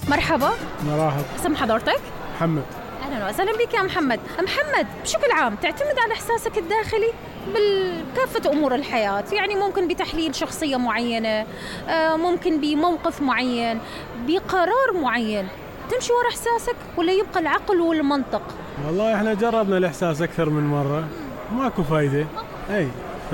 مرحبا. مرحبا. اسم حضرتك؟ محمد. اهلا وسهلا بك يا محمد. محمد، بشكل عام تعتمد على احساسك الداخلي بكافة امور الحياة، يعني ممكن بتحليل شخصية معينة، ممكن بموقف معين، بقرار معين، تمشي ورا احساسك ولا يبقى العقل والمنطق؟ والله احنا جربنا الاحساس اكثر من مرة، ماكو فايدة. اي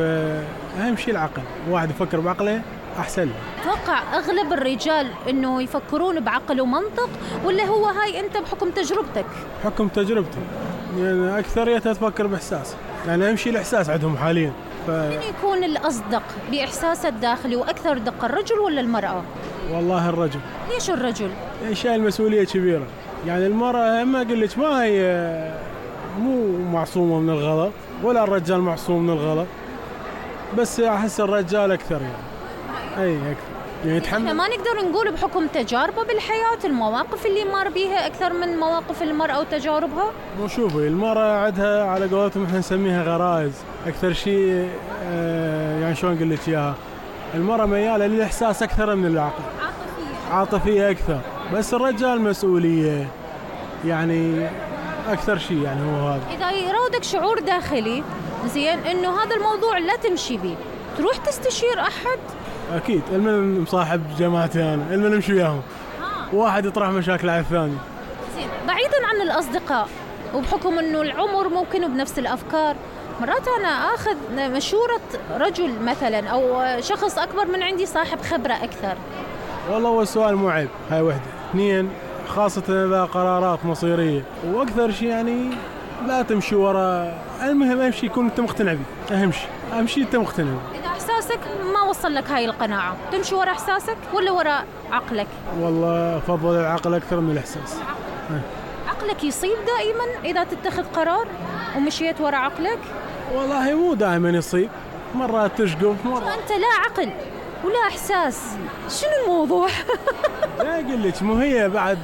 فاهم شيء العقل، واحد يفكر بعقله احسن. اتوقع اغلب الرجال انه يفكرون بعقل ومنطق، ولا هو هاي انت بحكم تجربتك؟ حكم تجربتي، يعني اكثريتها تفكر باحساس، يعني اهم شيء الاحساس عندهم حاليا. من يكون الاصدق باحساسه الداخلي واكثر دقة، الرجل ولا المرأة؟ والله الرجل. ليش الرجل؟ شايل مسؤولية كبيرة، يعني المرأة ما اقول لك ما هي مو معصومة من الغلط، ولا الرجال معصوم من الغلط، بس احس الرجال اكثر يعني. اي اكثر يعني يتحمل. ما نقدر نقول بحكم تجاربه بالحياة، المواقف اللي مر بيها أكثر من مواقف المرأة وتجاربها؟ مو شوفي، المرأة عندها على قولتهم احنا نسميها غرائز أكثر شيء. يعني شلون أقول لك إياها، المرأة ميالة للإحساس أكثر من العقل، عاطفية أكثر. بس الرجال مسؤولية يعني أكثر شيء، يعني هو هذا. إذا يراودك شعور داخلي زين إنه هذا الموضوع لا تمشي به، تروح تستشير أحد؟ أكيد، المن مصاحب جماعتي أنا، المن نمشي وياهم، واحد يطرح مشاكل على الثاني. زين، بعيداً عن الأصدقاء وبحكم إنه العمر ممكن بنفس الأفكار، مرات أنا آخذ مشورة رجل مثلاً أو شخص أكبر من عندي، صاحب خبرة أكثر. والله هو السؤال مو عيب، هاي وحدة. اثنين، خاصة إذا قرارات مصيرية، وأكثر شيء يعني لا تمشي ورا، المهم أهم شيء يكون أنت مقتنع به، أهم شيء أنت مقتنع به. إذا إحساسك ما وصل لك هاي القناعة، تمشي ورا إحساسك ولا ورا عقلك؟ والله أفضل العقل أكثر من الإحساس. عقلك يصيب دائما إذا تتخذ قرار ومشيت ورا عقلك؟ والله مو دائما يصيب، مرات تشقف مرات. أنت لا عقل ولا إحساس، شنو الموضوع؟ لا أقول لك، مو هي بعد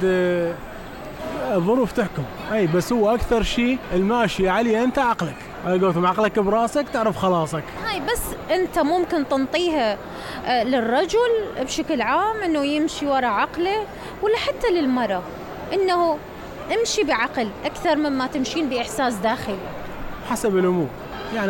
الظروف تحكم. أي بس هو أكثر شيء الماشي عليه أنت عقلك، قلتهم عقلك براسك تعرف خلاصك. هاي بس أنت ممكن تنطيها للرجل بشكل عام إنه يمشي ورا عقله، ولا حتى للمرأة إنه امشي بعقل أكثر مما تمشين بإحساس داخلي؟ حسب الأمور، يعني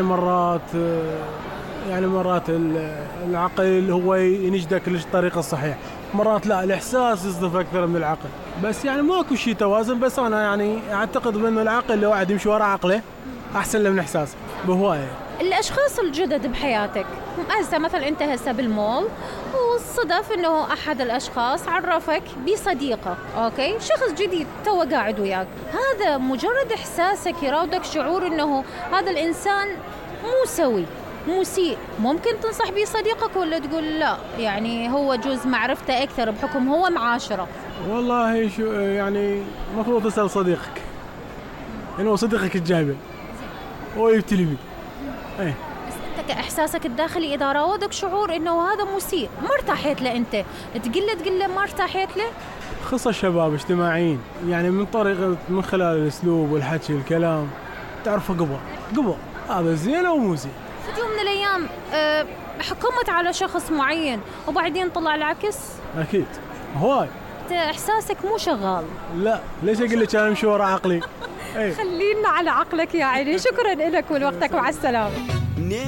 مرات العقل هو ينجدك للطريق الصحيح، مرات لا، الإحساس يصدف أكثر من العقل. بس يعني ماكو شيء توازن، بس أنا يعني أعتقد بأنه العقل لو واحد يمشي وراء عقله أحسن له من إحساسه بهواية. الأشخاص الجدد بحياتك، هسه مثلا أنت هسه بالمول والصدف إنه أحد الأشخاص عرفك بصديقة، أوكي، شخص جديد تو قاعد وياك، هذا مجرد إحساسك يراودك شعور إنه هذا الإنسان مو سوي، مسيء، ممكن تنصح به صديقك ولا تقول لا يعني هو جزء معرفته أكثر بحكم هو معاشرة؟ والله شو يعني مفروض تسأل صديقك، إنه صديقك الجايبه هو يبتلي بي. ايه بس انت كاحساسك الداخلي اذا راودك شعور انه هذا مسيء ما ارتاحيت له، انت تقول له ما ارتاحيت له. خصوصا الشباب اجتماعيين، يعني من خلال الاسلوب والحكي الكلام تعرفه قبل هذا زين او مو زين. في يوم من الايام حكمت على شخص معين وبعدين طلع العكس. اكيد هواي. انت احساسك مو شغال. لا ليش اقول لك انا امشي ورا عقلي. خلينا على عقلك يا عيني. شكرا لك ولوقتك، مع السلامه.